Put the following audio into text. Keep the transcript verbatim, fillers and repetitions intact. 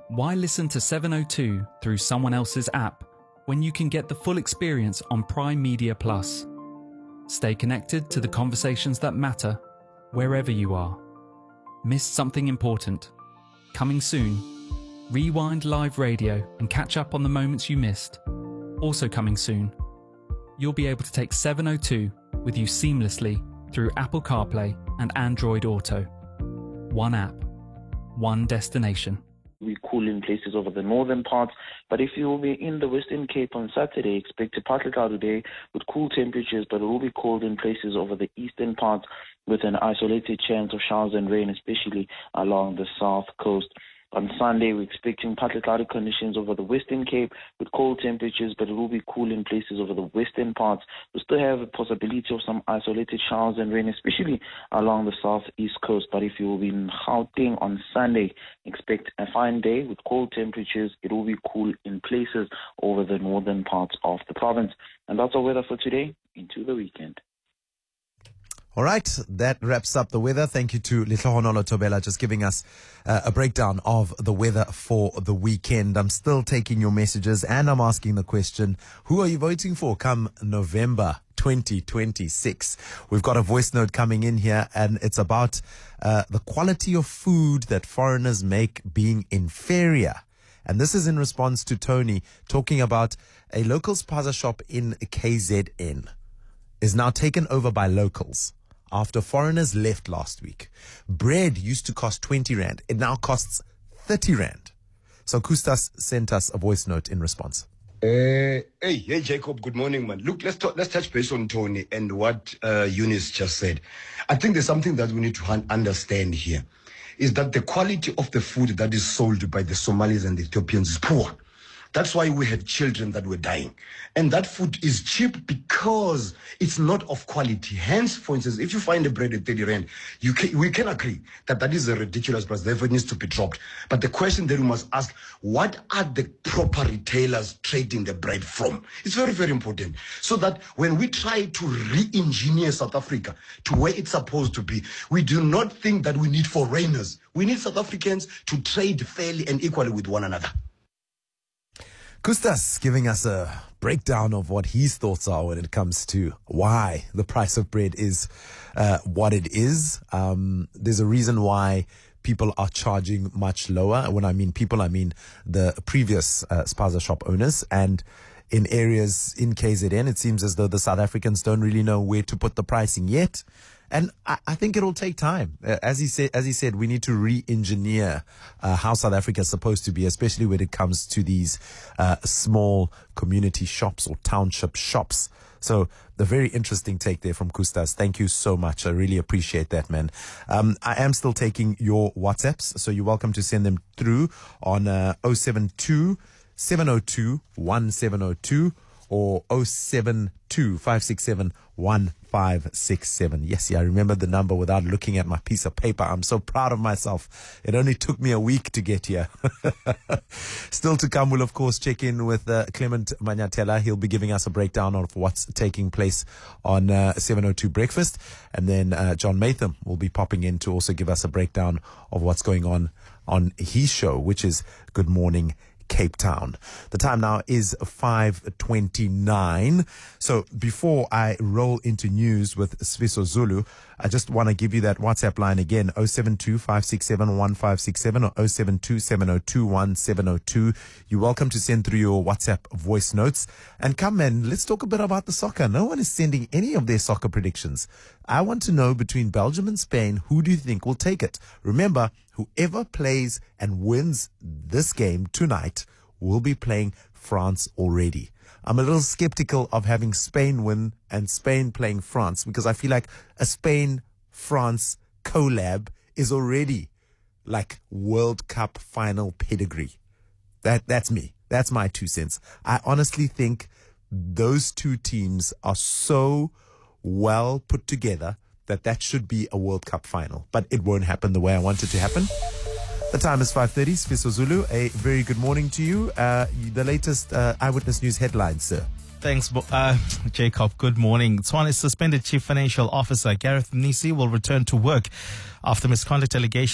Why listen to seven oh two through someone else's app when you can get the full experience on Prime Media Plus? Stay connected to the conversations that matter wherever you are. Missed something important? Coming soon. Rewind live radio and catch up on the moments you missed. Also coming soon. You'll be able to take seven oh two with you seamlessly through Apple CarPlay and Android Auto. One app, one destination. We cool in places over the northern parts, but if you will be in the Western Cape on Saturday, expect a partly cloudy day with cool temperatures, but it will be cold in places over the eastern parts with an isolated chance of showers and rain, especially along the south coast. On Sunday, we're expecting partly cloudy conditions over the Western Cape with cold temperatures, but it will be cool in places over the western parts. We still have a possibility of some isolated showers and rain, especially along the southeast coast. But if you will be in Gauteng on Sunday, expect a fine day with cold temperatures. It will be cool in places over the northern parts of the province. And that's our weather for today into the weekend. All right, that wraps up the weather. Thank you to Lehlohonolo Tobela just giving us uh, a breakdown of the weather for the weekend. I'm still taking your messages and I'm asking the question, who are you voting for come November twenty twenty-six? We've got a voice note coming in here and it's about uh, the quality of food that foreigners make being inferior. And this is in response to Tony talking about a local spaza shop in K Z N is now taken over by locals. After foreigners left last week, bread used to cost twenty rand. It now costs thirty rand. So Kustas sent us a voice note in response. Uh, hey, hey, Jacob. Good morning, man. Look, let's talk, let's touch base on Tony and what uh, Eunice just said. I think there's something that we need to understand here, is that the quality of the food that is sold by the Somalis and the Ethiopians is poor. That's why we had children that were dying. And that food is cheap because it's not of quality. Hence, for instance, if you find a bread at thirty rand, you can, we can agree that that is a ridiculous price. Therefore, it needs to be dropped. But the question that we must ask, what are the proper retailers trading the bread from? It's very, very important. So that when we try to re-engineer South Africa to where it's supposed to be, we do not think that we need foreigners. We need South Africans to trade fairly and equally with one another. Kustas giving us a breakdown of what his thoughts are when it comes to why the price of bread is uh, what it is. Um, there's a reason why people are charging much lower. When I mean people, I mean the previous uh, spaza shop owners. And in areas in K Z N, it seems as though the South Africans don't really know where to put the pricing yet. And I, I think it'll take time. Uh, as he said, as he said, we need to re-engineer uh, how South Africa is supposed to be, especially when it comes to these uh, small community shops or township shops. So the very interesting take there from Kustas. Thank you so much. I really appreciate that, man. Um, I am still taking your WhatsApps, so you're welcome to send them through on uh, oh seven two, seven oh two, one seven oh two or oh seven two, five six seven, one five six seven. Yes, yeah, I remember the number without looking at my piece of paper. I'm so proud of myself. It only took me a week to get here. Still to come, we'll of course check in with uh, Clement Manyatela. He'll be giving us a breakdown of what's taking place on uh, seven oh two Breakfast. And then uh, John Matham will be popping in to also give us a breakdown of what's going on on his show, which is Good Morning Cape Town. The time now is five twenty-nine. So before I roll into news with Sviso Zulu, I just want to give you that WhatsApp line again, oh seven two, five six seven, one five six seven or oh seven two, seven oh two, one seven oh two. You're welcome to send through your WhatsApp voice notes. And come in, let's talk a bit about the soccer. No one is sending any of their soccer predictions. I want to know between Belgium and Spain, who do you think will take it? Remember, whoever plays and wins this game tonight will be playing France already. I'm a little skeptical of having Spain win and Spain playing France because I feel like a Spain-France collab is already like World Cup final pedigree. That That's me. That's my two cents. I honestly think those two teams are so well put together that that should be a World Cup final. But it won't happen the way I want it to happen. The time is five thirty. Sviso Zulu, a very good morning to you. Uh, the latest uh, Eyewitness News headlines, sir. Thanks, uh, Jacob. Good morning. Tswana suspended Chief Financial Officer Gareth Mnisi will return to work after misconduct allegations